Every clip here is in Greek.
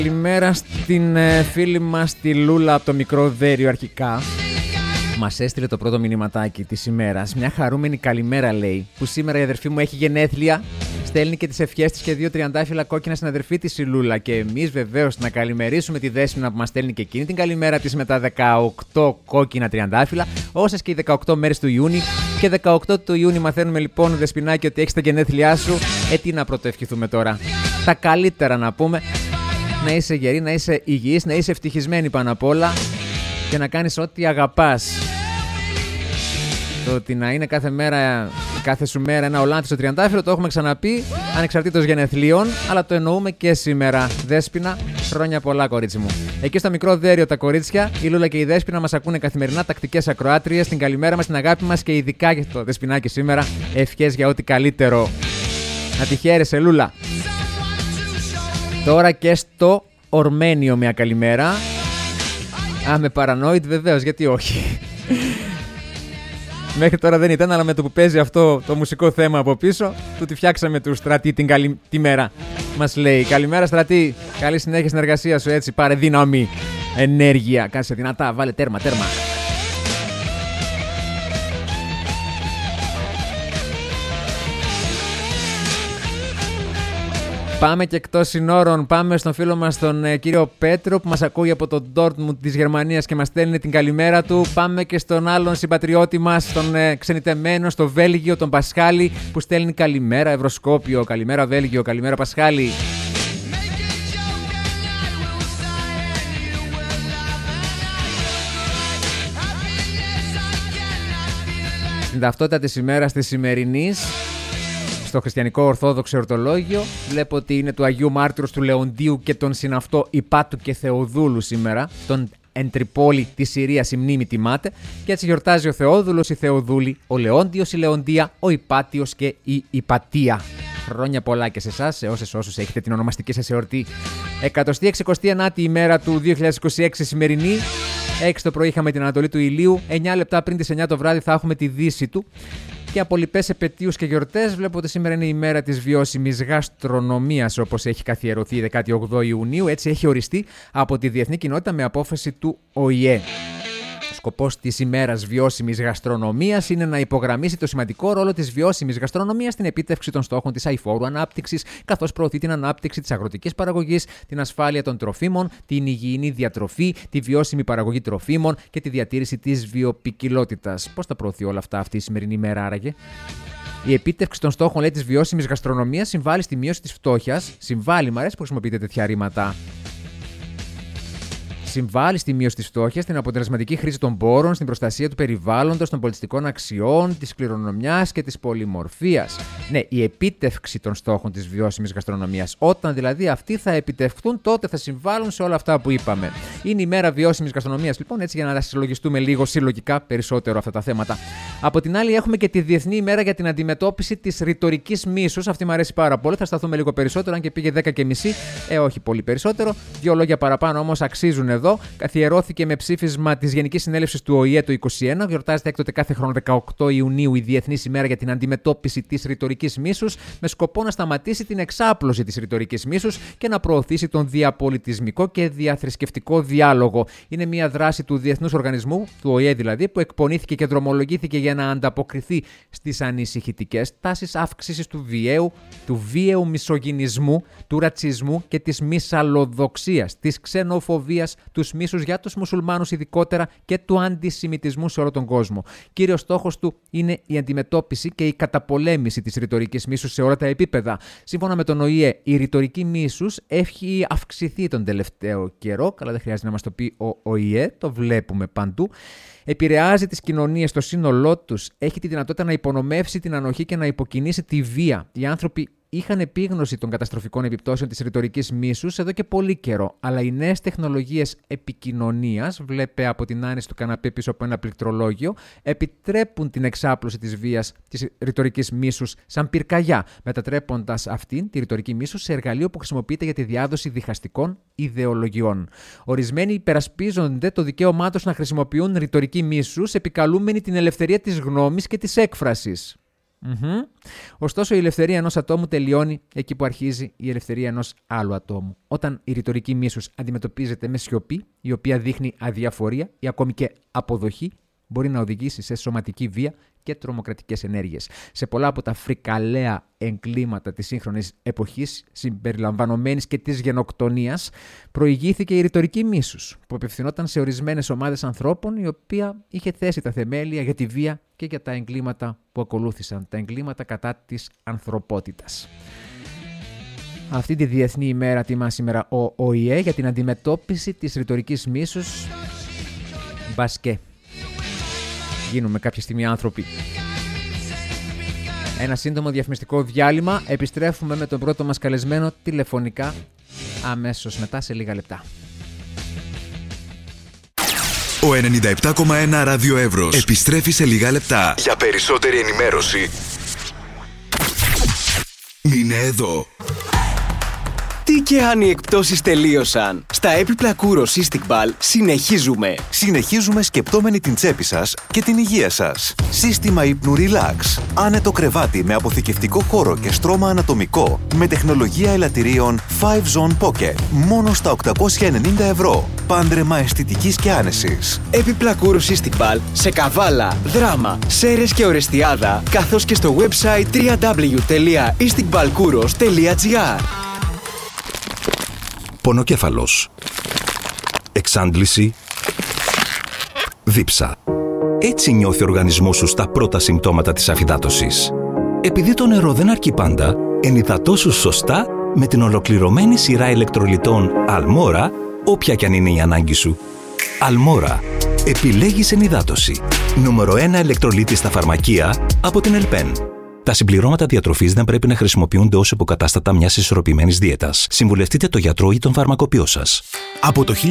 Καλημέρα στην φίλη μας τη Λούλα από το μικρό Δέριο αρχικά. Μας έστειλε το πρώτο μηνυματάκι της ημέρας. Μια χαρούμενη καλημέρα, λέει, που σήμερα η αδερφή μου έχει γενέθλια. Στέλνει και τις ευχές της και 2 τριαντάφυλλα κόκκινα στην αδερφή της η Λούλα. Και εμείς βεβαίως να καλημερίσουμε τη Δέσποινα που μας στέλνει και εκείνη την καλημέρα της με τα 18 κόκκινα τριαντάφυλλα, όσες και οι 18 μέρες του Ιούνιου. Και 18 του Ιούνιου μαθαίνουμε λοιπόν, Δεσποινάκη, ότι έχεις τα γενέθλιά σου. Τι να πρωτοευχηθούμε τώρα. Τα καλύτερα να πούμε. Να είσαι γερή, να είσαι υγιής, να είσαι ευτυχισμένη πάνω απ' όλα και να κάνεις ό,τι αγαπάς. Το ότι να είναι κάθε σου μέρα ένα ολάνθιστο τριαντάφυλλο το έχουμε ξαναπεί, ανεξαρτήτως γενεθλίων, αλλά το εννοούμε και σήμερα. Δέσποινα, χρόνια πολλά, κορίτσι μου. Εκεί στο μικρό Δέριο τα κορίτσια, η Λούλα και η Δέσποινα μας ακούνε καθημερινά, τακτικές ακροάτριες, την καλημέρα μας, την αγάπη μας και ειδικά για το Δεσποινάκι σήμερα. Ευχές για ό,τι καλύτερο. Να τη χαίρεσαι, Λούλα. Τώρα και στο Ορμένιο μια καλημέρα. Με παρανόητ βεβαίως, γιατί όχι. Μέχρι τώρα δεν ήταν, αλλά με το που παίζει αυτό το μουσικό θέμα από πίσω, του τη φτιάξαμε του Στρατή την καλή τη μέρα. Μας λέει, καλημέρα Στρατή, καλή συνέχεια στην εργασία σου, έτσι, πάρε δύναμη, ενέργεια, κάτσε δυνατά, βάλε τέρμα. Πάμε και εκτός συνόρων, πάμε στον φίλο μας τον κύριο Πέτρο που μας ακούει από τον Ντόρτμουντ της Γερμανίας και μας στέλνει την καλημέρα του. Πάμε και στον άλλον συμπατριώτη μας, τον ξενιτεμένο στο Βέλγιο, τον Πασχάλη, που στέλνει καλημέρα Ευρωσκόπιο, καλημέρα Βέλγιο, καλημέρα Πασχάλη. Στην ταυτότητα της ημέρας της σημερινής, στο χριστιανικό ορθόδοξο εορτολόγιο, βλέπω ότι είναι του Αγίου Μάρτυρος του Λεοντίου και τον συναυτό Ιπάτου και Θεοδούλου σήμερα. Τον εν Τρυπόλη της Συρίας η μνήμη τιμάται και έτσι γιορτάζει ο Θεόδουλος, η Θεοδούλη, ο Λεόντιος, η Λεοντία, ο Ιπάτιος και η Ιπατία. Χρόνια πολλά και σε εσάς, σε όσους έχετε την ονομαστική σας εορτή. 169η ημέρα του 2026 σημερινή. 6 το πρωί είχαμε την Ανατολή του ηλίου, 9 λεπτά πριν τις 9 το βράδυ θα έχουμε τη δύση του. Και από λοιπές επετείους και γιορτές, βλέπω ότι σήμερα είναι η μέρα της βιώσιμης γαστρονομίας, όπως έχει καθιερωθεί η 18η Ιουνίου. Έτσι έχει οριστεί από τη διεθνή κοινότητα με απόφαση του ΟΗΕ. Ο σκοπός της ημέρας βιώσιμης γαστρονομίας είναι να υπογραμμίσει το σημαντικό ρόλο της βιώσιμης γαστρονομίας στην επίτευξη των στόχων της αειφόρου ανάπτυξης, καθώς προωθεί την ανάπτυξη της αγροτικής παραγωγής, την ασφάλεια των τροφίμων, την υγιεινή διατροφή, τη βιώσιμη παραγωγή τροφίμων και τη διατήρηση της βιοποικιλότητας. Πώς τα προωθεί όλα αυτά αυτή η σημερινή ημέρα, άραγε? Η επίτευξη των στόχων, λέει, της βιώσιμης γαστρονομίας συμβάλλει στη μείωση της φτώχειας. Συμβάλλει, μου αρέσει που χρησιμοποιείτε τέτοια ρήματα. Συμβάλλει στη μείωση της φτώχειας, στην αποτελεσματική χρήση των πόρων, στην προστασία του περιβάλλοντος, των πολιτιστικών αξιών, της κληρονομιάς και της πολυμορφίας. Ναι, η επίτευξη των στόχων της βιώσιμης γαστρονομίας. Όταν δηλαδή αυτοί θα επιτευχθούν, τότε θα συμβάλλουν σε όλα αυτά που είπαμε. Είναι η μέρα βιώσιμης γαστρονομίας, λοιπόν, έτσι για να τα συλλογιστούμε λίγο συλλογικά περισσότερο αυτά τα θέματα. Από την άλλη, έχουμε και τη Διεθνή ημέρα για την αντιμετώπιση της ρητορικής μίσους. Αυτή μου αρέσει πάρα πολύ. Θα σταθούμε λίγο περισσότερο, αν και πήγε 10:30. Όχι πολύ περισσότερο. 2 λόγια παραπάνω όμως αξίζουν εδώ. Καθιερώθηκε με ψήφισμα της Γενικής Συνέλευσης του ΟΗΕ το 2021. Γιορτάζεται έκτοτε κάθε χρόνο 18 Ιουνίου η Διεθνής ημέρα για την αντιμετώπιση της ρητορικής μίσους, με σκοπό να σταματήσει την εξάπλωση της ρητορικής μίσους και να προωθήσει τον διαπολιτισμικό και διαθρησκευτικό διάλογο. Είναι μια δράση του Διεθνούς Οργανισμού, του ΟΗΕ δηλαδή, που εκπονήθηκε και δρομολογήθηκε για να ανταποκριθεί στις ανησυχητικές τάσεις αύξησης του βίαιου μισογυνισμού, του ρατσισμού και της μυσαλλοδοξίας, της ξενοφοβίας, τους μίσους για τους μουσουλμάνους ειδικότερα και του αντισημιτισμού σε όλο τον κόσμο. Κύριος στόχος του είναι η αντιμετώπιση και η καταπολέμηση της ρητορικής μίσους σε όλα τα επίπεδα. Σύμφωνα με τον ΟΗΕ, η ρητορική μίσους έχει αυξηθεί τον τελευταίο καιρό. Καλά, δεν χρειάζεται να μας το πει ο ΟΗΕ, το βλέπουμε παντού. Επηρεάζει τις κοινωνίες στο σύνολό τους. Έχει τη δυνατότητα να υπονομεύσει την ανοχή και να υποκινήσει τη βία. Οι άνθρωποι είχαν επίγνωση των καταστροφικών επιπτώσεων της ρητορικής μίσους εδώ και πολύ καιρό, αλλά οι νέες τεχνολογίες επικοινωνίας, βλέπε από την άνεση του καναπέ πίσω από ένα πληκτρολόγιο, επιτρέπουν την εξάπλωση της βίας της ρητορικής μίσους σαν πυρκαγιά, μετατρέποντας αυτήν τη ρητορική μίσους σε εργαλείο που χρησιμοποιείται για τη διάδοση διχαστικών ιδεολογιών. Ορισμένοι υπερασπίζονται το δικαίωμά τους να χρησιμοποιούν ρητορική μίσους, επικαλούμενοι την ελευθερία της γνώμης και της έκφρασης. Ωστόσο, η ελευθερία ενός ατόμου τελειώνει εκεί που αρχίζει η ελευθερία ενός άλλου ατόμου. Όταν η ρητορική μίσους αντιμετωπίζεται με σιωπή, η οποία δείχνει αδιαφορία ή ακόμη και αποδοχή, μπορεί να οδηγήσει σε σωματική βία και τρομοκρατικές ενέργειες. Σε πολλά από τα φρικαλαία εγκλήματα της σύγχρονης εποχής, συμπεριλαμβανομένης και της γενοκτονίας, προηγήθηκε η ρητορική μίσους, που απευθυνόταν σε ορισμένες ομάδες ανθρώπων, η οποία είχε θέσει τα θεμέλια για τη βία και για τα εγκλήματα που ακολούθησαν, τα εγκλήματα κατά της ανθρωπότητας. Αυτή τη διεθνή ημέρα τιμά σήμερα ο ΟΗΕ για την αντιμετώπιση της ρητορικής μίσους. Μπας και γίνουμε κάποια στιγμή άνθρωποι. Ένα σύντομο διαφημιστικό διάλειμμα. Επιστρέφουμε με τον πρώτο μας καλεσμένο τηλεφωνικά αμέσως μετά, σε λίγα λεπτά. Ο 97,1 Ράδιο Εύρος επιστρέφει σε λίγα λεπτά. Για περισσότερη ενημέρωση μείνε εδώ. Τι και αν οι εκπτώσεις τελείωσαν. Στα έπιπλα Kouros Istiqbal συνεχίζουμε. Συνεχίζουμε σκεπτόμενοι την τσέπη σας και την υγεία σας. Σύστημα ύπνου Relax. Άνετο κρεβάτι με αποθηκευτικό χώρο και στρώμα ανατομικό. Με τεχνολογία ελαττηρίων 5 Zone Pocket. Μόνο στα 890 ευρώ. Πάντρεμα αισθητικής και άνεσης. Έπιπλα Kouros Istiqbal σε Καβάλα, Δράμα, Σέρρες και Ορεστιάδα, καθώς και στο website www.istiqbalkouros.gr. Πονοκέφαλος. Εξάντληση. Δίψα. Έτσι νιώθει ο οργανισμός σου στα πρώτα συμπτώματα της αφυδάτωσης. Επειδή το νερό δεν αρκεί πάντα, ενυδατώσου σωστά με την ολοκληρωμένη σειρά ηλεκτρολιτών Αλμόρα, όποια κι αν είναι η ανάγκη σου. Αλμόρα. Επιλέγεις ενυδάτωση. Νούμερο 1 ηλεκτρολίτη στα φαρμακεία από την Ελπέν. Τα συμπληρώματα διατροφής δεν πρέπει να χρησιμοποιούνται ως υποκατάστατα μιας ισορροπημένης δίαιτας. Συμβουλευτείτε τον γιατρό ή τον φαρμακοποιό σας. Από το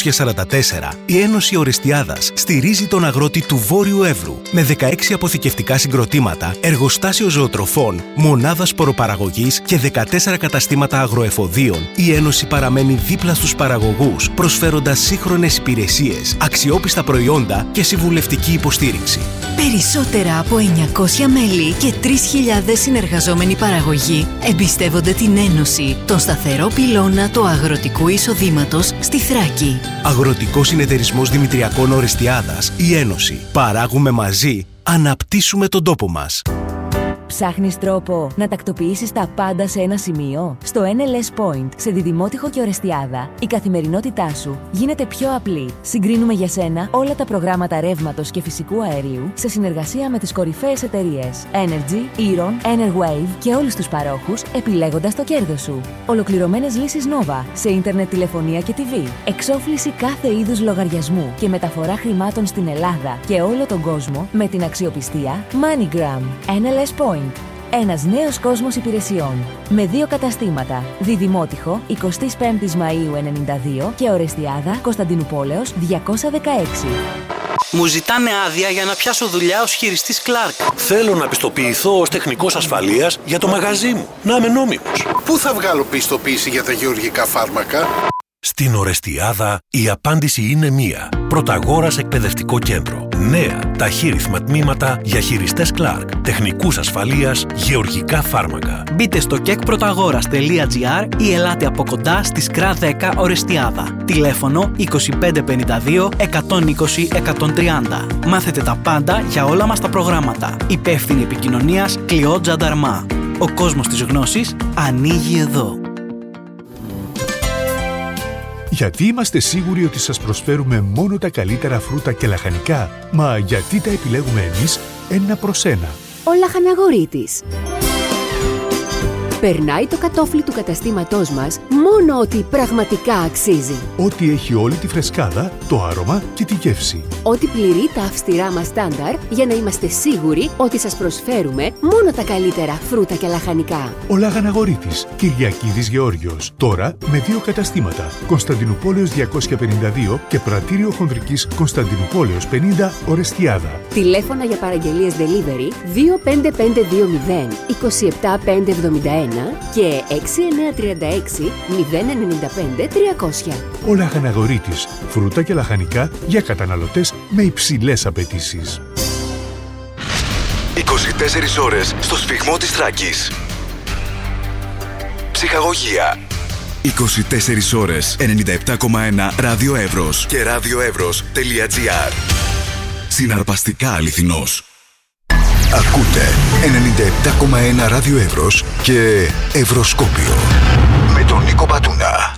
1944, η Ένωση Ορεστιάδας στηρίζει τον αγρότη του Βόρειου Εύρου με 16 αποθηκευτικά συγκροτήματα, εργοστάσιο ζωοτροφών, μονάδα σποροπαραγωγής και 14 καταστήματα αγροεφοδίων. Η Ένωση παραμένει δίπλα στους παραγωγούς, προσφέροντας σύγχρονες υπηρεσίες, αξιόπιστα προϊόντα και συμβουλευτική υποστήριξη. Περισσότερα από 900 μέλη και 3.000 συνεργαζόμενοι παραγωγοί εμπιστεύονται την Ένωση, τον σταθερό πυλώνα του αγροτικού εισοδήματος στη Θράκη. Αγροτικός Συνεταιρισμός Δημητριακών Ορεστιάδας, η Ένωση. Παράγουμε μαζί, αναπτύσσουμε τον τόπο μας. Ψάχνεις τρόπο να τακτοποιήσεις τα πάντα σε ένα σημείο? Στο NLS Point, σε Διδημότυχο και Ορεστιάδα, η καθημερινότητά σου γίνεται πιο απλή. Συγκρίνουμε για σένα όλα τα προγράμματα ρεύματος και φυσικού αερίου σε συνεργασία με τις κορυφαίες εταιρείες Energy, Eron, Enerwave και όλους τους παρόχους, επιλέγοντας το κέρδος σου. Ολοκληρωμένες λύσεις Nova σε ίντερνετ, τηλεφωνία και TV. Εξόφληση κάθε είδους λογαριασμού και μεταφορά χρημάτων στην Ελλάδα και όλο τον κόσμο με την αξιοπιστία MoneyGram. NLS Point. Ένας νέος κόσμος υπηρεσιών. Με 2 καταστήματα. Διδημότυχο, 25 Μαΐου 92 και Ορεστιάδα, Κωνσταντινούπολεως 216. Μου ζητάνε άδεια για να πιάσω δουλειά ως χειριστής Clark. Θέλω να πιστοποιηθώ ως τεχνικός ασφαλείας για το μαγαζί μου. Να είμαι νόμιμος. Πού θα βγάλω πιστοποίηση για τα γεωργικά φάρμακα? Στην Ορεστιάδα η απάντηση είναι μία. Πρωταγόρας εκπαιδευτικό κέντρο. Νέα ταχύρυθμα τμήματα για χειριστές Clark. Τεχνικούς ασφαλείας, γεωργικά φάρμακα. Μπείτε στο kekprotagouras.gr ή ελάτε από κοντά στη ΣΚΡΑ 10 Ορεστιάδα. Τηλέφωνο 2552 120 130. Μάθετε τα πάντα για όλα μας τα προγράμματα. Υπεύθυνη επικοινωνίας Κλειό Τζανταρμά. Ο κόσμος της γνώσης ανοίγει εδώ. Γιατί είμαστε σίγουροι ότι σας προσφέρουμε μόνο τα καλύτερα φρούτα και λαχανικά? Μα γιατί τα επιλέγουμε εμείς ένα προς ένα? Ο Λαχαναγορίτης. Περνάει το κατόφλι του καταστήματός μας μόνο ότι πραγματικά αξίζει. Ό,τι έχει όλη τη φρεσκάδα, το άρωμα και τη γεύση. Ό,τι πληρεί τα αυστηρά μας στάνταρ για να είμαστε σίγουροι ότι σας προσφέρουμε μόνο τα καλύτερα φρούτα και λαχανικά. Ο Λαχαναγορίτης, Κυριακίδης Γεώργιος. Τώρα με 2 καταστήματα. Κωνσταντινούπολεως 252 και Πρατήριο Χονδρικής Κωνσταντινούπολεως 50 Ορεστιάδα. Τηλέφωνα για παραγγελίες delivery 25520 27571 και 6936 095 300. Ο Λαχαναγορίτης, φρούτα και λαχανικά για καταναλωτές με υψηλές απαιτήσεις. 24 ώρες στο σφυγμό της Θράκης. Ψυχαγωγία. 24 ώρες 97,1 Ράδιο Εύρος και radioevros.gr. Συναρπαστικά αληθινός. Ακούτε 97,1 Ράδιο Εύρος και Ευρωσκόπιο με τον Νίκο Πατούνα.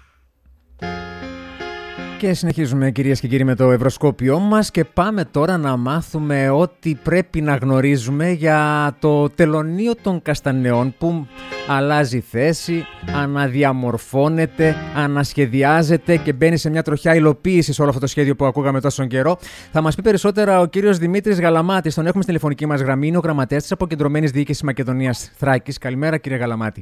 Και συνεχίζουμε, κυρίες και κύριοι, με το Ευρωσκόπιό μας και πάμε τώρα να μάθουμε ό,τι πρέπει να γνωρίζουμε για το τελωνείο των καστανεών που αλλάζει θέση, αναδιαμορφώνεται, ανασχεδιάζεται και μπαίνει σε μια τροχιά υλοποίησης όλο αυτό το σχέδιο που ακούγαμε τόσο καιρό. Θα μας πει περισσότερα ο κύριος Δημήτρης Γαλαμάτης, τον έχουμε στην τηλεφωνική μας γραμμή, είναι ο γραμματέας της Αποκεντρωμένης Διοίκησης Μακεδονίας Θράκης. Καλημέρα, κύριε Γαλαμάτη.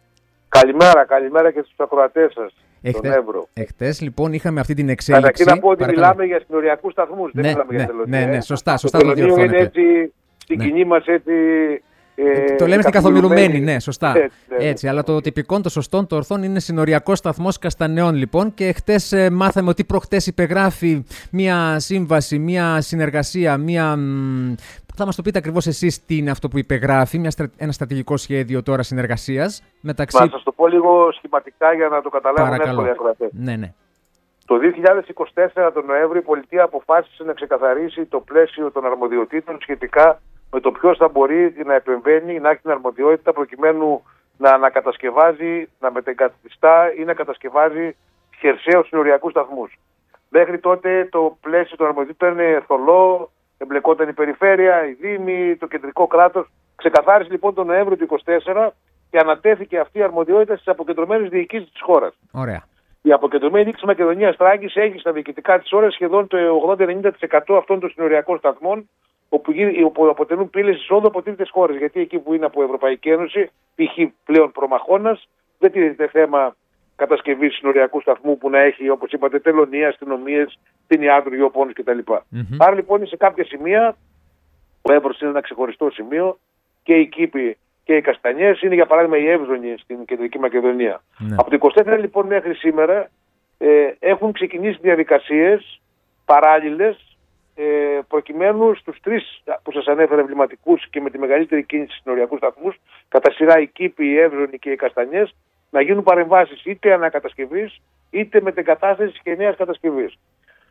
Καλημέρα και στους ακροατές σας. Εχθές λοιπόν είχαμε αυτή την εξέλιξη. Καταρχήν να πω ότι μιλάμε για συνοριακούς σταθμούς, δεν μιλάμε για τελωνία. Ναι, σωστά το διορθώνετε. Είναι έτσι στην κοινή μας έτσι. Το λέμε στην καθομιλουμένη, ναι, σωστά. Έτσι, αλλά το τυπικό, το σωστό, το ορθόν είναι συνοριακός σταθμός Καστανεών λοιπόν. Και χτες μάθαμε ότι προχτές υπεγράφει μια σύμβαση, μια συνεργασία, θα μας το πείτε ακριβώς εσείς τι είναι αυτό που υπεγράφει, ένα στρατηγικό σχέδιο τώρα συνεργασίας μεταξύ. Θα σας το πω λίγο σχηματικά για να το καταλάβουν εύκολα οι ακροατές. Ναι. Το 2024 τον Νοέμβριο η πολιτεία αποφάσισε να ξεκαθαρίσει το πλαίσιο των αρμοδιοτήτων σχετικά με το ποιος θα μπορεί να επεμβαίνει, να έχει την αρμοδιότητα προκειμένου να ανακατασκευάζει, να μετεγκαθιστά ή να κατασκευάζει χερσαίους συνοριακούς σταθμούς. Μέχρι τότε το πλαίσιο των αρμοδιοτήτων είναι θολό, εμπλεκόταν η περιφέρεια, η Δήμη, το κεντρικό κράτος. Ξεκαθάρισε λοιπόν τον Νοέμβριο του 2024 και ανατέθηκε αυτή η αρμοδιότητα στις αποκεντρωμένες διοικήσεις της χώρας. Ωραία. Η αποκεντρωμένη διοίκηση Μακεδονίας Θράκης έχει στα διοικητικά της ώρας σχεδόν το 80-90% αυτών των συνοριακών σταθμών, όπου αποτελούν πύλες εισόδου από τρίτες χώρες. Γιατί εκεί που είναι από Ευρωπαϊκή Ένωση, π.χ. πλέον προμαχώνας, δεν τίθεται θέμα κατασκευής συνοριακού σταθμού που να έχει, όπως είπατε, τελωνία, αστυνομίες, κτηνιάτρου, γεωπόνους κτλ. Άρα λοιπόν σε κάποια σημεία, ο Εύρος είναι ένα ξεχωριστό σημείο και οι Κήποι και οι Καστανιές είναι για παράδειγμα η Εύζωνη στην Κεντρική Μακεδονία. Από το 24 λοιπόν μέχρι σήμερα έχουν ξεκινήσει διαδικασίες παράλληλες προκειμένου στους τρεις που σας ανέφερα εμβληματικούς και με τη μεγαλύτερη κίνηση συνοριακούς σταθμούς, κατά σειρά οι Κήποι, οι Εύζωνοι και οι Καστανιές, να γίνουν παρεμβάσεις είτε ανακατασκευής είτε μετεγκατάστασης και νέας κατασκευής.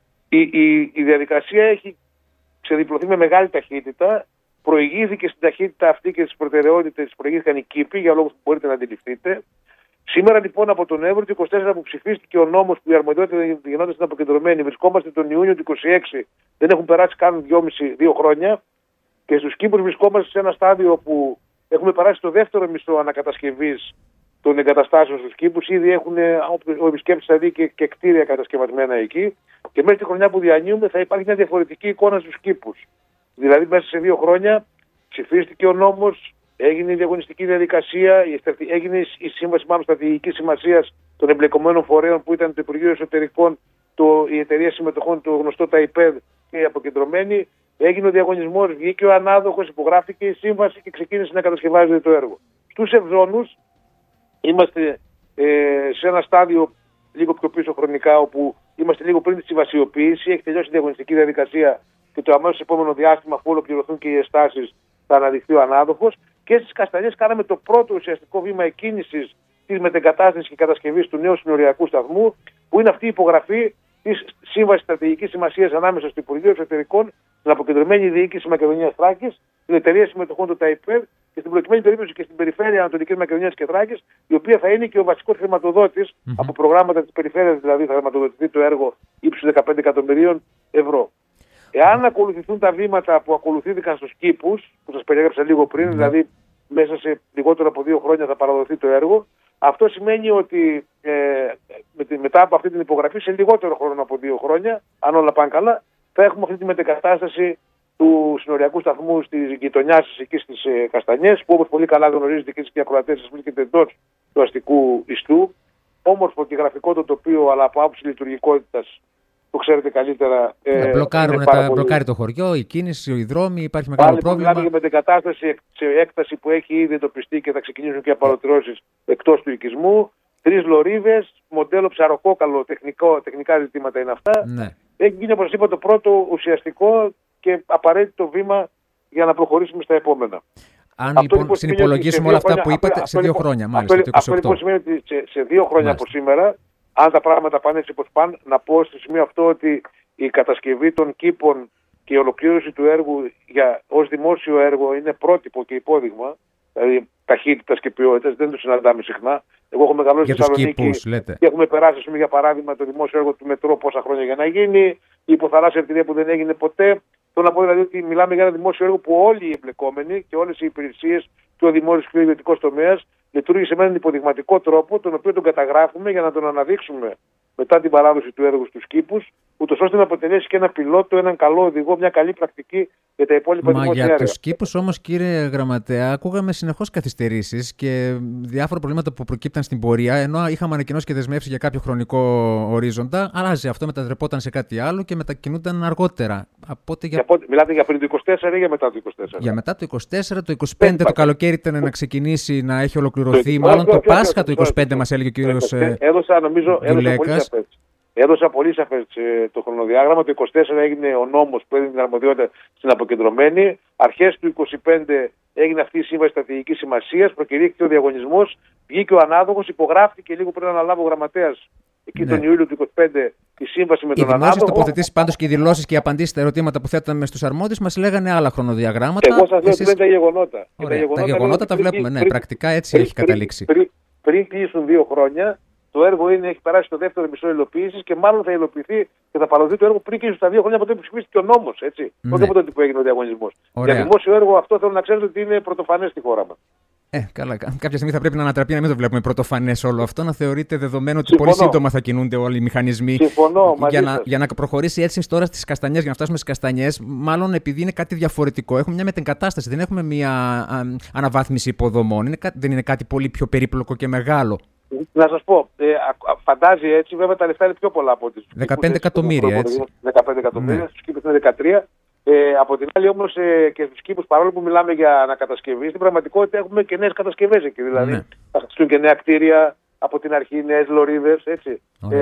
Η διαδικασία έχει ξεδιπλωθεί με μεγάλη ταχύτητα. Προηγήθηκε στην ταχύτητα αυτή και στις προτεραιότητες προηγήθηκαν οι Κήποι για λόγους που μπορείτε να αντιληφθείτε. Σήμερα λοιπόν από τον Νοέμβριο του 24 που ψηφίστηκε ο νόμος που η αρμοδιότητα γινόταν στην αποκεντρωμένη, βρισκόμαστε τον Ιούνιο του 26, δεν έχουν περάσει καν 2,5-2 χρόνια και στους Κήπους βρισκόμαστε σε ένα στάδιο που έχουμε περάσει το δεύτερο μισό ανακατασκευής των εγκαταστάσεων στους Κήπους. Ήδη έχουν, ο επισκέπτης θα δει και κτίρια κατασκευασμένα εκεί και μέχρι τη χρονιά που διανύουμε θα υπάρχει μια διαφορετική εικόνα στους Κήπους. Δηλαδή μέσα σε 2 χρόνια ψηφίστηκε ο νόμος, έγινε η διαγωνιστική διαδικασία, έγινε η σύμβαση μάλλον στρατηγικής σημασίας των εμπλεκομένων φορέων που ήταν το Υπουργείο Εσωτερικών, η Εταιρεία Συμμετοχών, το γνωστό ΤΑΙΠΕΔ και η Αποκεντρωμένη. Έγινε ο διαγωνισμός, βγήκε ο ανάδοχος, υπογράφηκε η σύμβαση και ξεκίνησε να κατασκευάζεται το έργο. Στους Ευζώνους είμαστε σε ένα στάδιο λίγο πιο πίσω χρονικά, όπου είμαστε λίγο πριν τη συμβασιοποίηση, έχει τελειώσει η διαγωνιστική διαδικασία και το αμέσως επόμενο διάστημα, αφού ολοκληρωθούν και οι εστάσεις, θα αναδειχθεί ο ανάδοχος. Και στις Καστανιές κάναμε το πρώτο ουσιαστικό βήμα εκκίνησης της μετεγκατάστασης και κατασκευής του νέου συνοριακού σταθμού, που είναι αυτή η υπογραφή της Σύμβασης Στρατηγικής Σημασίας ανάμεσα στο Υπουργείο Εσωτερικών, την Αποκεντρωμένη Διοίκηση Μακεδονίας Θράκης, την Εταιρεία Συμμετοχών του ΤΑΙΠΕΔ και στην προκειμένη περίπτωση και στην Περιφέρεια Ανατολικής Μακεδονίας και Θράκης, η οποία θα είναι και ο βασικός χρηματοδότης από προγράμματα της περιφέρειας, δηλαδή θα χρηματοδοτηθεί το έργο ύψους 15 εκατομμυρίων ευρώ. Εάν ακολουθηθούν τα βήματα που ακολουθήθηκαν στους Κήπους, που σας περιέγραψα λίγο πριν, δηλαδή μέσα σε λιγότερο από 2 χρόνια θα παραδοθεί το έργο, αυτό σημαίνει ότι μετά από αυτή την υπογραφή, σε λιγότερο χρόνο από 2 χρόνια, αν όλα πάνε καλά, θα έχουμε αυτή τη μετεγκατάσταση του συνοριακού σταθμού στη γειτονιά σας εκεί στις Καστανιές, που όπως πολύ καλά γνωρίζετε και εσείς και οι ακροατές σας βρίσκεται εντός του αστικού ιστού. Όμορφο και γραφικό το τοπίο, αλλά από άποψη λειτουργικότητας το ξέρετε καλύτερα. Μπλοκάρει το χωριό, η κίνηση, οι δρόμοι, υπάρχει μεγάλο πρόβλημα. Μιλάμε για μετεγκατάσταση σε έκταση που έχει ήδη εντοπιστεί και θα ξεκινήσουν και απαλωτριώσεις εκτός του οικισμού. 3 λωρίδες, μοντέλο ψαροκόκαλο, τεχνικά ζητήματα είναι αυτά. Ναι. Έχει γίνει, όπως είπα, το πρώτο ουσιαστικό και απαραίτητο βήμα για να προχωρήσουμε στα επόμενα. Αν λοιπόν συνυπολογίσουμε όλα αυτά που είπατε σε 2 χρόνια, μάλιστα. Αυτό λοιπόν σημαίνει ότι σε 2 χρόνια από σήμερα, αν τα πράγματα πάνε έτσι όπως πάνε, να πω στο σημείο αυτό ότι η κατασκευή των κήπων και η ολοκλήρωση του έργου ως δημόσιο έργο είναι πρότυπο και υπόδειγμα, δηλαδή ταχύτητας και ποιότητας, δεν το συναντάμε συχνά. Εγώ έχω μεγαλώσει στη Θεσσαλονίκη και έχουμε περάσει, για παράδειγμα, το δημόσιο έργο του μετρό πόσα χρόνια για να γίνει, η υποθαλάσσια αρτηρία που δεν έγινε ποτέ. Θέλω να πω δηλαδή ότι μιλάμε για ένα δημόσιο έργο που όλοι οι εμπλεκόμενοι και όλες οι υπηρεσίες και ο δημόσιος και ο ιδιωτικός τομέας λειτουργήσε με έναν υποδειγματικό τρόπο, τον οποίο τον καταγράφουμε για να τον αναδείξουμε μετά την παράδοση του έργου στους κήπους, ούτως ώστε να αποτελέσει και ένα πιλότο, έναν καλό οδηγό, μια καλή πρακτική για τα υπόλοιπα δημόσια έργα. Για τους κήπους όμως, κύριε Γραμματέα, ακούγαμε συνεχώς καθυστερήσεις και διάφορα προβλήματα που προκύπταν στην πορεία, ενώ είχαμε ανακοινώσει και δεσμεύσει για κάποιο χρονικό ορίζοντα. Αλλάζει αυτό, μετατρεπόταν σε κάτι άλλο και μετακινούνταν αργότερα. Μιλάτε για πριν το 24 ή για μετά το 24? Για μετά το 24, το 25 το καλοκαίρι ήταν να ξεκινήσει, να έχει ολοκληρωθεί. Μάλλον το Πάσχα το 25 μας έλεγε ο κύριος Γιουλέκας. Έδωσα πολύ σαφές το χρονοδιάγραμμα. Το 24 έγινε ο νόμος που έδινε την αρμοδιότητα στην αποκεντρωμένη. Αρχές του 25 έγινε αυτή η σύμβαση στρατηγικής σημασίας. Προκηρύχθηκε ο διαγωνισμός. Βγήκε ο ανάδοχος. Υπογράφηκε λίγο πριν αναλάβω γραμματέας εκεί τον Ιούλιο του 25 η σύμβαση με τον ανάδοχο. Οι δημόσιες τοποθετήσεις πάντως και οι δηλώσεις και οι απαντήσεις στα ερωτήματα που θέταμε στους αρμόδιους μας λέγανε άλλα χρονοδιαγράμματα. Εγώ σας λέω ότι είναι τα γεγονότα. Τα γεγονότα τα βλέπουμε. Ναι, πρακτικά έτσι έχει καταλήξει. Πριν κλείσουν 2 χρόνια. Το έργο έχει περάσει το δεύτερο μισό υλοποίησης και μάλλον θα υλοποιηθεί και θα παραδοθεί το έργο πριν και στα 2 χρόνια από τότε που ψηφίστηκε ο νόμος. Όχι από τότε που έγινε ο διαγωνισμός. Για δημόσιο έργο αυτό θέλω να ξέρετε ότι είναι πρωτοφανές στη χώρα μας. Καλά. Κάποια στιγμή θα πρέπει να ανατραπεί, να μην το βλέπουμε πρωτοφανές όλο αυτό, να θεωρείται δεδομένο ότι πολύ σύντομα θα κινούνται όλοι οι μηχανισμοί. Συμφωνώ, για να προχωρήσει έτσι τώρα στις καστανιές, για να φτάσουμε στις καστανιές, μάλλον επειδή είναι κάτι διαφορετικό. Έχουμε μια μετεγκατάσταση, δεν έχουμε μια αναβάθμιση υποδομών. Δεν είναι κάτι πολύ πιο περίπλοκο και μεγάλο. Να σας πω, φαντάζει έτσι, βέβαια τα λεφτά είναι πιο πολλά από τις 15 εκατομμύρια, έτσι. 15 εκατομμύρια, στους κήπους είναι 13. Από την άλλη όμως και στους κήπους, παρόλο που μιλάμε για ανακατασκευή, στην πραγματικότητα έχουμε και νέες κατασκευές εκεί. Δηλαδή θα χτιστούν και νέα κτίρια από την αρχή, νέες λωρίδες, έτσι.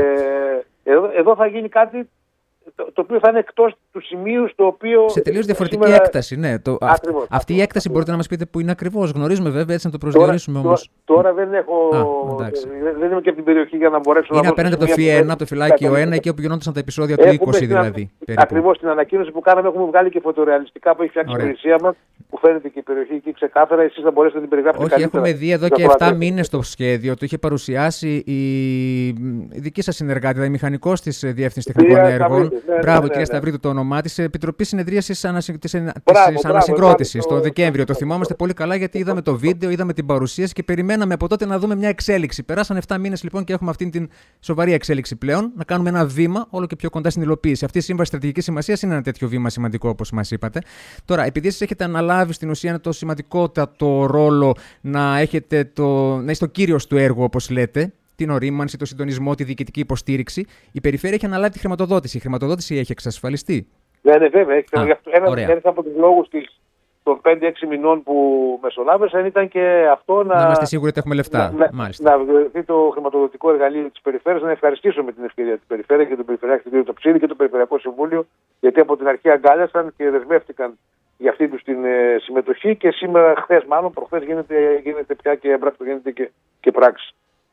Εδώ θα γίνει κάτι το οποίο θα είναι εκτός του σημείου στο οποίο. Σε τελείως διαφορετική έκταση, ναι. Αυτή η έκταση μπορείτε να μας πείτε που είναι ακριβώς. Γνωρίζουμε βέβαια, έτσι να το προσδιορίσουμε όμως. Τώρα δεν έχω. Δεν είμαι και από την περιοχή για να μπορέσω να. Είναι απέναντι από το ΦΙ1, από το φυλάκιο 1, εκεί όπου γινόντουσαν τα επεισόδια του 20 δηλαδή. Ακριβώς την ανακοίνωση που κάναμε, έχουμε βγάλει και φωτορεαλιστικά που έχει φτιάξει η υπηρεσία μας, που φαίνεται και η περιοχή εκεί ξεκάθαρα. Εσείς θα μπορέσετε να την περιγράψετε καλύτερα. Όχι, έχουμε δει εδώ και 7 μήνες το σχέδιο. Το είχε παρουσιάσει η δική σας συνεργάτη, δηλαδή μηχανικός της Διεύθυνσης Τεχνικών Έργων. Μπράβο, κυρία Σταυρίδου, το όνομά της, Επιτροπή Συνεδρίασης της Ανασυγκρότησης το Δεκέμβριο. Το θυμόμαστε πολύ καλά γιατί είδαμε το βίντεο, είδαμε την παρουσίαση και περιμέναμε από τότε να δούμε μια εξέλιξη. Περάσαν 7 μήνες λοιπόν και έχουμε αυτή την σοβαρή εξέλιξη πλέον. Να κάνουμε ένα βήμα όλο και πιο κοντά στην υλοποίηση. Αυτή η σύμβαση στρατηγικής σημασίας είναι ένα τέτοιο βήμα σημαντικό, όπως μας είπατε. Τώρα, επειδή εσείς έχετε αναλάβει στην ουσία το σημαντικότατο ρόλο να είστε ο κύριος του έργου, όπως λέτε. Την ορίμανση, το συντονισμό, τη διοικητική υποστήριξη. Η περιφέρεια έχει αναλάβει τη χρηματοδότηση. Η χρηματοδότηση έχει εξασφαλιστεί. Ναι, βέβαια. Ένας από τους λόγους των 5-6 μηνών που μεσολάβησαν ήταν και αυτό να είμαστε σίγουροι ότι έχουμε λεφτά. Να βεβαιωθεί το χρηματοδοτικό εργαλείο της περιφέρειας. Να ευχαριστήσω με την ευκαιρία την περιφέρεια και τον Περιφερειάρχη του κ. Τοψίδη και το Περιφερειακό Συμβούλιο, γιατί από την αρχή αγκάλιασαν και δεσμεύτηκαν για αυτή τους την συμμετοχή και σήμερα, προχθές γίνεται πια και έμπρακτο, γίνεται και πράξη.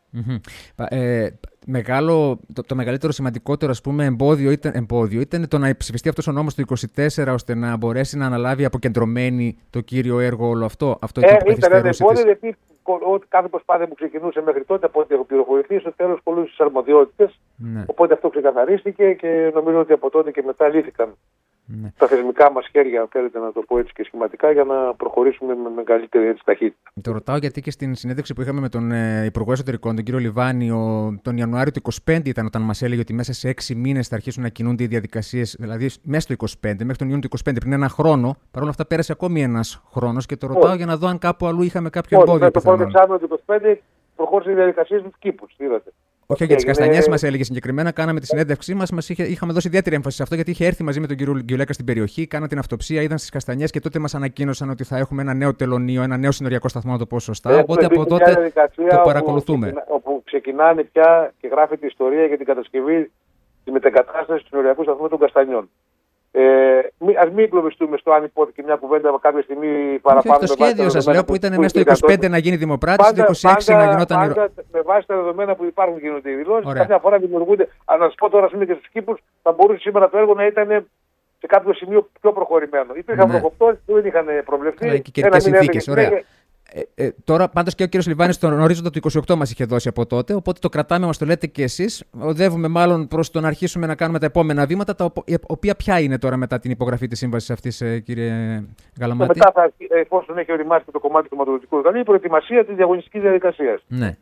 Το μεγαλύτερο σημαντικότερο εμπόδιο ήταν το να ψηφιστεί αυτός ο νόμος του 24 ώστε να μπορέσει να αναλάβει αποκεντρωμένη το κύριο έργο όλο αυτό. Ήταν ένα εμπόδιο γιατί κάθε προσπάθεια που ξεκινούσε μέχρι τότε, από ό,τι έχω πληροφορηθεί, στο τέλος κολλούσε στις αρμοδιότητες. Οπότε αυτό ξεκαθαρίστηκε και νομίζω ότι από τότε και μετά λύθηκαν τα θεσμικά μας χέρια, αν θέλετε να το πω έτσι και σχηματικά, για να προχωρήσουμε με μεγαλύτερη ταχύτητα. Το ρωτάω γιατί και στην συνέντευξη που είχαμε με τον Υπουργό Εσωτερικών, τον κύριο Λιβάνη, τον Ιανουάριο του 2025 ήταν όταν μας έλεγε ότι μέσα σε 6 μήνες θα αρχίσουν να κινούνται οι διαδικασίες, δηλαδή μέσα στο 2025, μέχρι τον Ιούνιο του 2025, πριν ένα χρόνο. Παρ' όλα αυτά πέρασε ακόμη ένας χρόνος και το ρωτάω για να δω αν κάπου αλλού είχαμε κάποιο εμπόδιο. Το πρώτο εξάμηνο του 2025 προχώρησε η διαδικασία στους κήπους, είδατε. Όχι, για τις καστανιές μας έλεγε συγκεκριμένα. Κάναμε τη συνέντευξή μας, είχαμε δώσει ιδιαίτερη έμφαση σε αυτό, γιατί είχε έρθει μαζί με τον κύριο Γιουλέκα στην περιοχή, κάναν την αυτοψία, είδαν στις καστανιές και τότε μας ανακοίνωσαν ότι θα έχουμε ένα νέο τελωνείο, ένα νέο συνοριακό σταθμό, να το πω σωστά. Οπότε από τότε το παρακολουθούμε. Όπου ξεκινάνε πια και γράφεται η ιστορία για την κατασκευή τη μετεγκατάσταση του συνοριακού σταθμού των Καστανιών. Ας μην εγκλωβιστούμε στο αν υπόθηκε μια κουβέντα κάποια στιγμή παραπάνω. Το σχέδιο σας λέω που ήταν μέσα στο 25 να γίνει δημοπράτης, το 26 να γινόταν πάντα, με βάση τα δεδομένα που υπάρχουν γίνονται οι δηλώσεις. Κάποια φορά δημιουργούνται. Αν να σας πω τώρα και στους κήπους, θα μπορούσε σήμερα το έργο να ήταν σε κάποιο σημείο πιο προχωρημένο. Υπήρχαν προκοπτώσεις που δεν είχαν προβλεφθεί. Και καιρικές συνθήκες. Ωραία. Τώρα πάντως και ο κύριος Λιβάνης στον ορίζοντα του 28 μας είχε δώσει από τότε, οπότε το κρατάμε, μας το λέτε και εσείς. Οδεύουμε μάλλον προς το να αρχίσουμε να κάνουμε τα επόμενα βήματα, τα οποία ποια είναι τώρα μετά την υπογραφή της σύμβασης αυτής, κύριε Γαλαμάτη? Μετά, εφόσον έχει οριμάσει το κομμάτι του χρηματοδοτικού οργανισμού, η προετοιμασία της διαγωνιστικής διαδικασίας. Ναι.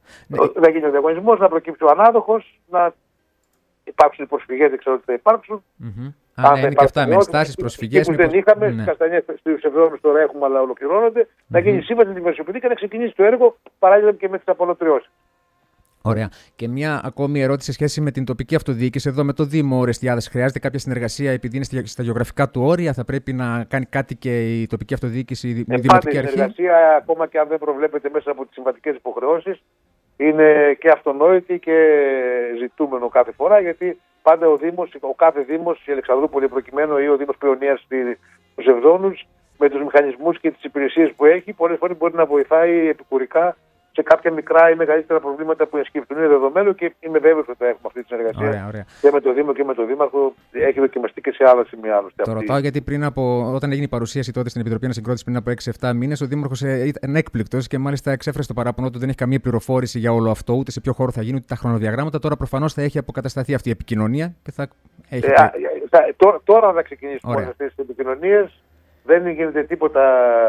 Να γίνει ο διαγωνισμός, να προκύψει ο ανάδοχος, να υπάρξουν οι προσφυγές, δεν ξέρω τι θα υπάρξουν. Αν είναι και αυτά με ενστάσεις, προσφυγές. Που δεν είχαμε, στις Καστανιές, στους Εβδόμους τώρα έχουμε, αλλά ολοκληρώνονται. Να γίνει σύμβαση, να δημοσιοποιηθεί και να ξεκινήσει το έργο παράλληλα και με τις απολωτριώσεις. Ωραία. Και μια ακόμη ερώτηση σε σχέση με την τοπική αυτοδιοίκηση. Εδώ με το Δήμο Ορεστιάδας χρειάζεται κάποια συνεργασία επειδή είναι στα γεωγραφικά του όρια? Θα πρέπει να κάνει κάτι και η τοπική αυτοδιοίκηση, η δημοτική αρχή? Η συνεργασία, ακόμα και αν δεν προβλέπεται μέσα από τις συμβατικές υποχρεώσεις, είναι και αυτονόητη και ζητούμενο κάθε φορά, γιατί πάντα ο κάθε Δήμος, η Αλεξανδρούπολη προκειμένου ή ο Δήμος Παιωνίας στους Ευδόνους, με τους μηχανισμούς και τις υπηρεσίες που έχει, πολλές φορές μπορεί να βοηθάει επικουρικά σε κάποια μικρά ή μεγαλύτερα προβλήματα που ενσκυπτούν. Είναι δεδομένο και είμαι βέβαιος ότι θα έχουμε αυτή τη συνεργασία και με το Δήμο και με το Δήμαρχο. Έχει δοκιμαστεί και σε άλλα σημεία άλλωστε. Το ρωτάω γιατί όταν έγινε η παρουσίαση τότε στην Επιτροπή Ανασυγκρότησης πριν από 6-7 μήνες, ο Δήμαρχος ήταν έκπληκτος και μάλιστα εξέφρασε το παράπονο του. Δεν έχει καμία πληροφόρηση για όλο αυτό, ούτε σε ποιο χώρο θα γίνει, ούτε τα χρονοδιαγράμματα. Τώρα προφανώς θα έχει αποκατασταθεί αυτή η επικοινωνία και θα έχει. Τώρα θα ξεκινήσουμε αυτές τις επικοινωνίες. Δεν γίνεται τίποτα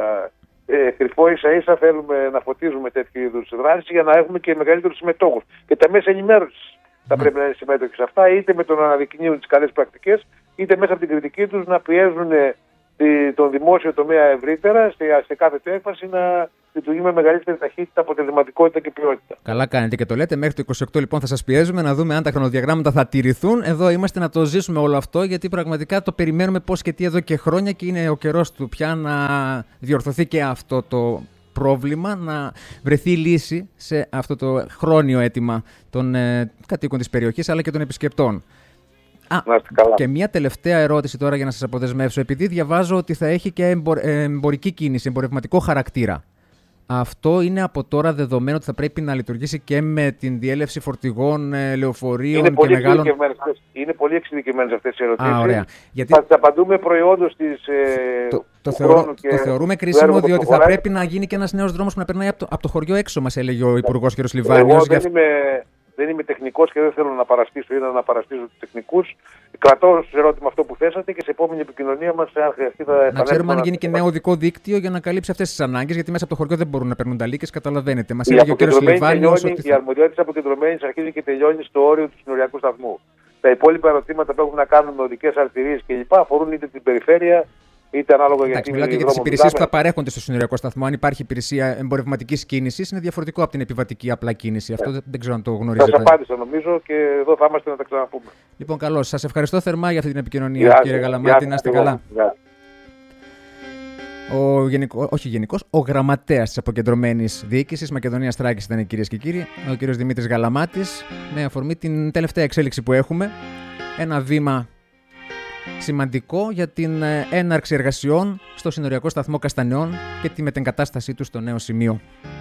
κρυφό, ίσα-ίσα θέλουμε να φωτίζουμε τέτοιου είδους δράσεις για να έχουμε και μεγαλύτερους συμμετόχους. Και τα μέσα ενημέρωσης θα πρέπει να είναι συμμέτοχοι σε αυτά, είτε με το να αναδεικνύουν τις καλές πρακτικές, είτε μέσα από την κριτική τους να πιέζουν τον δημόσιο τομέα ευρύτερα σε κάθε του έκφραση να λειτουργεί με μεγαλύτερη ταχύτητα, αποτελεσματικότητα και ποιότητα. Καλά κάνετε και το λέτε. Μέχρι το 28 λοιπόν θα σας πιέζουμε να δούμε αν τα χρονοδιαγράμματα θα τηρηθούν. Εδώ είμαστε να το ζήσουμε όλο αυτό, γιατί πραγματικά το περιμένουμε πώς και τι εδώ και χρόνια και είναι ο καιρός του πια να διορθωθεί και αυτό το πρόβλημα, να βρεθεί λύση σε αυτό το χρόνιο αίτημα των κατοίκων της περιοχής αλλά και των επισκεπτών. Και μια τελευταία ερώτηση τώρα για να σας αποδεσμεύσω. Επειδή διαβάζω ότι θα έχει και εμπορική κίνηση, εμπορευματικό χαρακτήρα. Αυτό είναι από τώρα δεδομένο ότι θα πρέπει να λειτουργήσει και με την διέλευση φορτηγών, λεωφορείων και μεγάλων. Είναι πολύ εξειδικευμένες αυτές οι ερωτήσεις. Ωραία. Γιατί θα τις απαντούμε προϊόντως της το θεωρούμε κρίσιμο, διότι θα πρέπει να γίνει και ένας νέος δρόμος που να περνάει από το χωριό έξω, μας έλεγε ο Υπουργός κ. Λιβάνιος. Δεν είμαι τεχνικός και δεν θέλω να παραστήσω ή να αναπαραστήσω τους τεχνικούς. Κρατώ στο ερώτημα αυτό που θέσατε και σε επόμενη επικοινωνία μας, αν χρειαστεί, θα επανέλθουμε. Να ξέρουμε αν γίνει και νέο οδικό δίκτυο για να καλύψει αυτές τις ανάγκες, γιατί μέσα από το χωριό δεν μπορούν να παίρνουν τα λύκες, καταλαβαίνετε. Μας έλεγε ο κ. Λιβάνιος. Η αρμοδιότητα της αποκεντρωμένης αρχίζει και τελειώνει στο όριο του συνοριακού σταθμού. Τα υπόλοιπα ερωτήματα που έχουν να κάνουν με οδικές αρτηρίες κλπ. Αφορούν είτε την περιφέρεια, είτε ανάλογα για την. Μιλάτε για τις υπηρεσίες που θα παρέχονται στο συνοριακό σταθμό. Αν υπάρχει υπηρεσία εμπορευματικής κίνησης, είναι διαφορετικό από την επιβατική απλά κίνηση. Αυτό δεν ξέρω αν το γνωρίζετε. Σας απάντησα νομίζω και εδώ θα είμαστε να τα ξαναπούμε. Λοιπόν, καλώς. Σας ευχαριστώ θερμά για αυτή την επικοινωνία, κύριε Γαλαμάτη. Να είστε καλά. Ο γραμματέας της αποκεντρωμένης διοίκησης Μακεδονίας Θράκης ήταν, κυρίες και κύριοι, ο κύριος Δημήτρης Γαλαμάτης, με αφορμή την τελευταία εξέλιξη που έχουμε. Ένα βήμα σημαντικό για την έναρξη εργασιών στο συνοριακό σταθμό Καστανιών και τη μετεγκατάστασή του στο νέο σημείο.